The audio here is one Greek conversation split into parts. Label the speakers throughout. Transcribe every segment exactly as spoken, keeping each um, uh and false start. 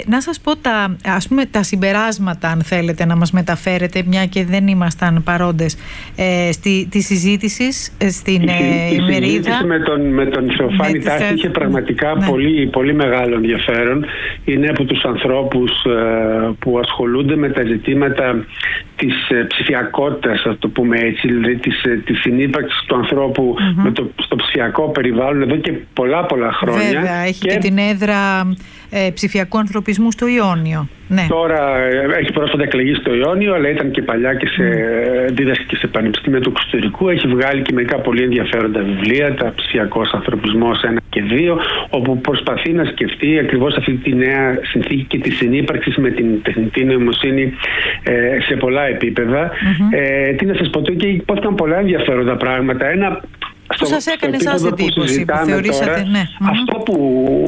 Speaker 1: να σας πω τα, ας πούμε, τα συμπεράσματα, αν θέλετε να μας μεταφέρετε, μια και δεν ήμασταν παρόντες ε, στη, τη συζήτηση στην ε, ημερίδα.
Speaker 2: Η συζήτηση με τον, με τον Θεοφάνη Τάση είχε πραγματικά ναι. πολύ, πολύ μεγάλο ενδιαφέρον. Είναι από τους ανθρώπους ε, που ασχολούνται με τα ζητήματα της ε, ψηφιακότητας, ας το πούμε έτσι, δηλαδή της, ε, της συνύπαρξης του ανθρώπου mm-hmm. με το, στο ψηφιακό περιβάλλον εδώ και πολλά πολλά χρόνια.
Speaker 1: Βέβαια, έχει και, και την έδρα ε, ψηφιακού ανθρωπισμού στο Ιόνιο. Ναι.
Speaker 2: Τώρα ε, έχει πρόσφατα εκλεγεί στο Ιόνιο, αλλά ήταν και παλιά και σε mm. δίδασκε και σε πανεπιστήμια του εξωτερικού. Έχει βγάλει και μερικά πολύ ενδιαφέροντα βιβλία, τα ψηφιακός ανθρωπισμός ένα και δύο, όπου προσπαθεί να σκεφτεί ακριβώς αυτή τη νέα συνθήκη και τη συνύπαρξη με την τεχνητή νοημοσύνη ε, σε πολλά επίπεδα. Mm-hmm. Ε, τι να σας πω, και υπόθηκαν πολλά ενδιαφέροντα πράγματα. Ένα
Speaker 1: Που σας έκανε εσάς εντύπωση, που, που θεωρήσατε,
Speaker 2: τώρα,
Speaker 1: ναι.
Speaker 2: Αυτό που,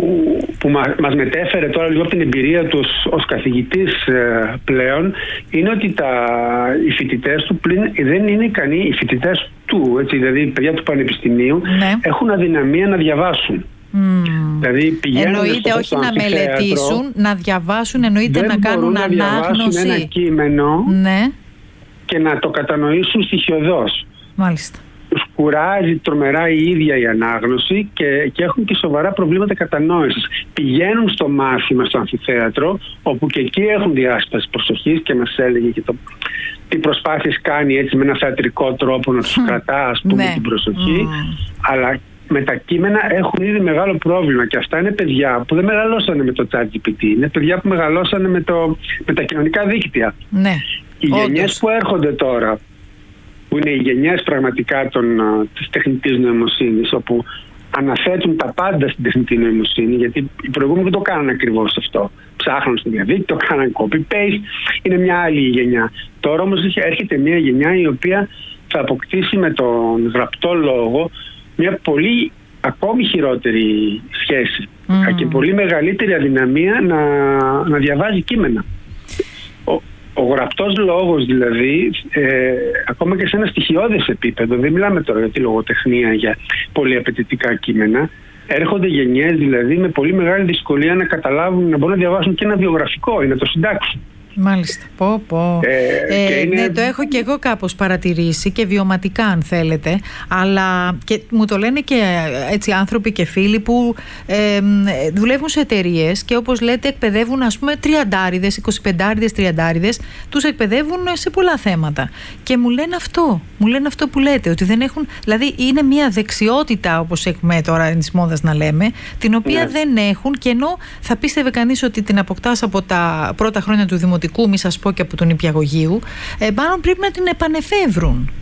Speaker 2: που μας μετέφερε τώρα λίγο από την εμπειρία του ως, ως καθηγητής ε, πλέον, είναι ότι τα, οι φοιτητές του πλην δεν είναι ικανοί, οι φοιτητές του, έτσι, δηλαδή οι παιδιά του πανεπιστημίου, ναι. έχουν αδυναμία να διαβάσουν. Mm. Δηλαδή
Speaker 1: εννοείται όχι να μελετήσουν, να διαβάσουν, εννοείται να κάνουν
Speaker 2: να
Speaker 1: ανάγνωση.
Speaker 2: Ένα κείμενο
Speaker 1: ναι.
Speaker 2: και να το κατανοήσουν στοιχειωδώς.
Speaker 1: Μάλιστα.
Speaker 2: Τους κουράζει τρομερά η ίδια η ανάγνωση και, και έχουν και σοβαρά προβλήματα κατανόησης. Πηγαίνουν στο μάθημα, στο αμφιθέατρο, όπου και εκεί έχουν διάσπαση προσοχής και μας έλεγε και το, τι προσπάθειες κάνει έτσι με ένα θεατρικό τρόπο να τους mm. κρατά, ας πούμε, ναι. την προσοχή. Mm. Αλλά με τα κείμενα έχουν ήδη μεγάλο πρόβλημα και αυτά είναι παιδιά που δεν μεγαλώσανε με το ChatGPT. Είναι παιδιά που μεγαλώσανε με, το, με τα κοινωνικά δίκτυα.
Speaker 1: Ναι.
Speaker 2: Οι γενιές που έρχονται τώρα, που είναι οι γενιές πραγματικά των, της τεχνητής νοημοσύνης, όπου αναθέτουν τα πάντα στην τεχνητή νοημοσύνη, γιατί οι προηγούμενοι δεν το κάνανε ακριβώς αυτό. Ψάχνουν στο διαδίκτυο, το κάνανε copy-paste, είναι μια άλλη γενιά. Τώρα όμως έρχεται μια γενιά η οποία θα αποκτήσει με τον γραπτό λόγο μια πολύ ακόμη χειρότερη σχέση mm. και πολύ μεγαλύτερη αδυναμία να, να διαβάζει κείμενα. Ο γραπτός λόγος δηλαδή, ε, ακόμα και σε ένα στοιχειώδες επίπεδο, δεν μιλάμε τώρα για τη λογοτεχνία, για πολύ απαιτητικά κείμενα, έρχονται γενιές δηλαδή με πολύ μεγάλη δυσκολία να καταλάβουν, να μπορούν να διαβάσουν και ένα βιογραφικό ή να το συντάξουν.
Speaker 1: Μάλιστα. Πω, πω. Ε, ε, είναι... Ναι, το έχω και εγώ κάπως παρατηρήσει και βιωματικά αν θέλετε, αλλά και μου το λένε και έτσι άνθρωποι και φίλοι που ε, δουλεύουν σε εταιρείες και όπως λέτε εκπαιδεύουν ας πούμε τριαντάριδες, εικοσιπεντάριδες, τριαντάριδες, τους εκπαιδεύουν σε πολλά θέματα και μου λένε αυτό, μου λένε αυτό που λέτε, ότι δεν έχουν, δηλαδή είναι μια δεξιότητα όπως έχουμε τώρα της μόδας να λέμε, την οποία ναι. δεν έχουν, και ενώ θα πίστευε κανείς ότι την αποκτάς από τα πρώτα χρόνια του δημοτικού, μη σας πω και από τον νηπιαγωγείου, ε, μάλλον πρέπει να την επανεφεύρουν.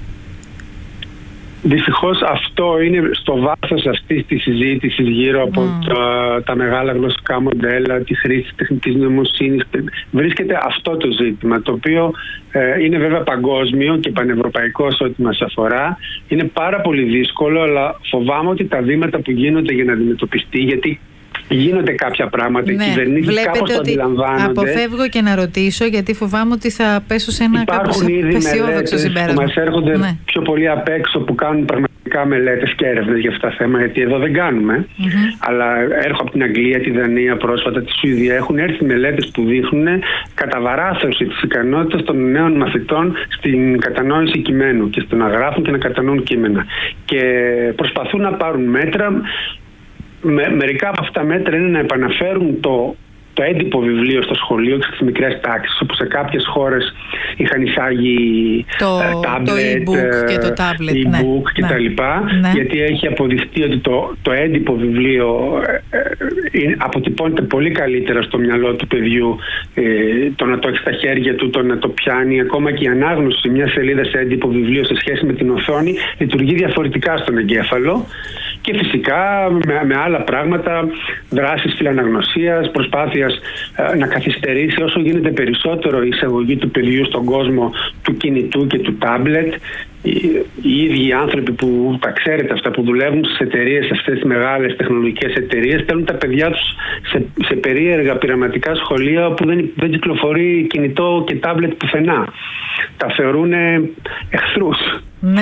Speaker 2: Δυστυχώς αυτό είναι στο βάθος αυτής της συζήτησης γύρω από mm. τα, τα μεγάλα γλωσσικά μοντέλα, τη χρήση της τεχνητής νοημοσύνης. Βρίσκεται αυτό το ζήτημα, το οποίο ε, είναι βέβαια παγκόσμιο και πανευρωπαϊκό σε ό,τι μας αφορά. Είναι πάρα πολύ δύσκολο, αλλά φοβάμαι ότι τα βήματα που γίνονται για να αντιμετωπιστεί, γιατί γίνονται κάποια πράγματα, ναι, οι κυβερνήσεις κάπως το αντιλαμβάνονται.
Speaker 1: Αποφεύγω και να ρωτήσω, γιατί φοβάμαι ότι θα πέσω σε ένα κάπως απεσιόδοξο συμπέρασμα.
Speaker 2: Που μας έρχονται ναι. πιο πολύ απ' έξω, που κάνουν πραγματικά μελέτες και έρευνες για αυτά τα θέματα, γιατί εδώ δεν κάνουμε. Mm-hmm. Αλλά έρχομαι από την Αγγλία, τη Δανία, πρόσφατα τη Σουηδία. Έχουν έρθει μελέτες που δείχνουν καταβαράθρωση της ικανότητας των νέων μαθητών στην κατανόηση κειμένου και στο να γράφουν και να κατανοούν κείμενα. Και προσπαθούν να πάρουν μέτρα. Με, μερικά από αυτά τα μέτρα είναι να επαναφέρουν το, το έντυπο βιβλίο στο σχολείο και στις μικρές τάξεις, όπου σε κάποιες χώρες είχαν εισάγει
Speaker 1: το,
Speaker 2: ε, tablet,
Speaker 1: το e-book και το tablet,
Speaker 2: e-book
Speaker 1: ναι,
Speaker 2: και τα λοιπά,
Speaker 1: ναι.
Speaker 2: γιατί έχει αποδειχτεί ότι το, το έντυπο βιβλίο ε, ε, αποτυπώνεται πολύ καλύτερα στο μυαλό του παιδιού, ε, το να το έχει στα χέρια του, το να το πιάνει, ακόμα και η ανάγνωση μια σελίδα σε έντυπο βιβλίο σε σχέση με την οθόνη λειτουργεί διαφορετικά στον εγκέφαλο. Και φυσικά με, με άλλα πράγματα, δράσεις φιλαναγνωσίας, προσπάθειας ε, να καθυστερήσει όσο γίνεται περισσότερο η εισαγωγή του παιδιού στον κόσμο του κινητού και του τάμπλετ. Οι, οι ίδιοι άνθρωποι που τα ξέρετε αυτά, που δουλεύουν στις εταιρείες, σε αυτές τις μεγάλες τεχνολογικές εταιρείες, στέλνουν τα παιδιά τους σε, σε περίεργα πειραματικά σχολεία όπου δεν, δεν κυκλοφορεί κινητό και τάμπλετ πουθενά. Τα θεωρούν εχθρούς.
Speaker 1: Ναι.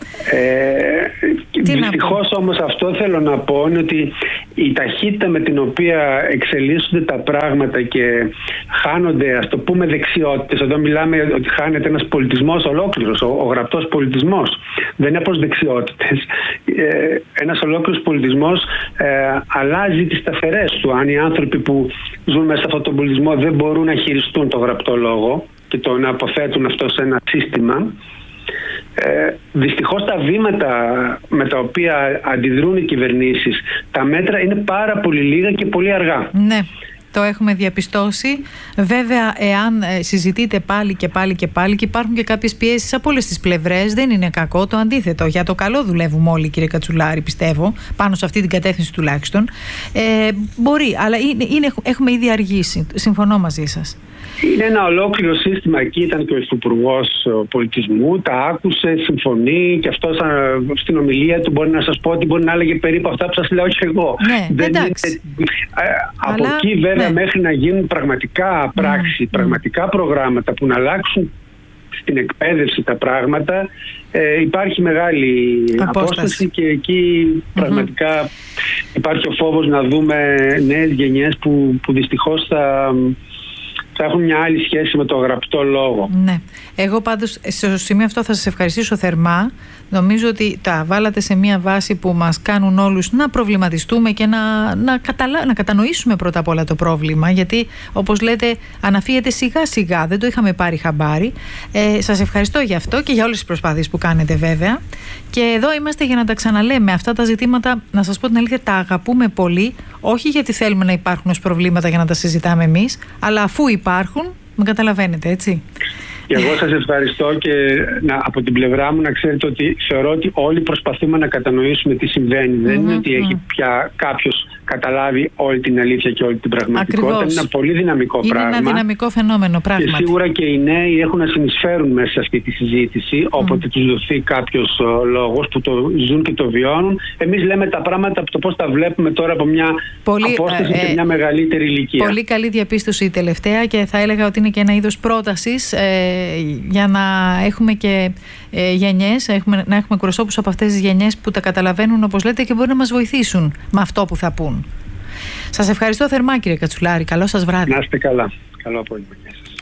Speaker 2: Ε, δυστυχώς όμως αυτό θέλω να πω είναι ότι η ταχύτητα με την οποία εξελίσσονται τα πράγματα και χάνονται, ας το πούμε, δεξιότητες, εδώ μιλάμε ότι χάνεται ένας πολιτισμός ολόκληρος, ο, ο γραπτός πολιτισμός, δεν είναι απλώς δεξιότητες, ε, ένας ολόκληρος πολιτισμός ε, αλλάζει τις σταθερές του. Αν οι άνθρωποι που ζουν μέσα σε αυτόν τον πολιτισμό δεν μπορούν να χειριστούν το γραπτό λόγο και το να αποθέτουν αυτό σε ένα σύστημα, Ε, δυστυχώς τα βήματα με τα οποία αντιδρούν οι κυβερνήσεις, τα μέτρα είναι πάρα πολύ λίγα και πολύ αργά.
Speaker 1: Ναι, το έχουμε διαπιστώσει. Βέβαια, εάν συζητείτε πάλι και πάλι και πάλι και υπάρχουν και κάποιες πιέσεις από όλες τις πλευρές, δεν είναι κακό, το αντίθετο. Για το καλό δουλεύουμε όλοι, κύριε Κατσουλάρη, πιστεύω, πάνω σε αυτή την κατεύθυνση τουλάχιστον. Ε, μπορεί, αλλά είναι, είναι, έχουμε ήδη αργήσει. Συμφωνώ μαζί σας.
Speaker 2: Είναι ένα ολόκληρο σύστημα. Εκεί ήταν και ο Υπουργός Πολιτισμού, τα άκουσε, συμφωνεί και αυτό στην ομιλία του μπορεί να σας πω ότι μπορεί να έλεγε περίπου αυτά που σας λέω και εγώ.
Speaker 1: Ναι, δεν εντάξει.
Speaker 2: Είναι, από αλλά, εκεί βέβαια ναι. μέχρι να γίνουν πραγματικά πράξη, mm, πραγματικά mm. προγράμματα που να αλλάξουν στην εκπαίδευση τα πράγματα, ε, υπάρχει μεγάλη απόσταση, απόσταση και εκεί mm-hmm. πραγματικά υπάρχει ο φόβος να δούμε νέες γενιές που, που δυστυχώς θα... θα έχουν μια άλλη σχέση με το γραπτό λόγο.
Speaker 1: Ναι. Εγώ πάντως στο σημείο αυτό θα σας ευχαριστήσω θερμά. Νομίζω ότι τα βάλατε σε μια βάση που μας κάνουν όλους να προβληματιστούμε και να, να, καταλα... να κατανοήσουμε πρώτα απ' όλα το πρόβλημα, γιατί όπως λέτε αναφύεται σιγά σιγά, δεν το είχαμε πάρει χαμπάρι. Ε, σας ευχαριστώ για αυτό και για όλες τις προσπάθειες που κάνετε βέβαια. Και εδώ είμαστε για να τα ξαναλέμε. Αυτά τα ζητήματα, να σας πω την αλήθεια, τα αγαπούμε πολύ, όχι γιατί θέλουμε να υπάρχουν ως προβλήματα για να τα συζητάμε εμείς, αλλά αφού υπάρχουν, με καταλαβαίνετε, έτσι.
Speaker 2: Και εγώ σας ευχαριστώ και να, από την πλευρά μου να ξέρετε ότι θεωρώ ότι όλοι προσπαθούμε να κατανοήσουμε τι συμβαίνει. Mm-hmm. Δεν είναι ότι έχει πια κάποιος καταλάβει όλη την αλήθεια και όλη την πραγματικότητα. Ακριβώς. Είναι ένα πολύ δυναμικό
Speaker 1: είναι
Speaker 2: πράγμα.
Speaker 1: Είναι ένα δυναμικό φαινόμενο πράγματι.
Speaker 2: Και σίγουρα και οι νέοι έχουν να συνεισφέρουν μέσα σε αυτή τη συζήτηση, όποτε mm. τους δοθεί κάποιος λόγος που το ζουν και το βιώνουν. Εμείς λέμε τα πράγματα από το πώς τα βλέπουμε τώρα από μια πολύ, απόσταση ε, και μια μεγαλύτερη ηλικία.
Speaker 1: Πολύ καλή διαπίστωση η τελευταία και θα έλεγα ότι είναι και ένα είδος πρότασης ε, για να έχουμε και ε, γενιές, έχουμε, να έχουμε εκπροσώπους από αυτές τις γενιές που τα καταλαβαίνουν όπως λέτε και μπορεί να μας βοηθήσουν με αυτό που θα πούν. Σας ευχαριστώ θερμά κύριε Κατσουλάρη. Καλό σας βράδυ.
Speaker 2: Να είστε καλά. Καλό απόγευμα.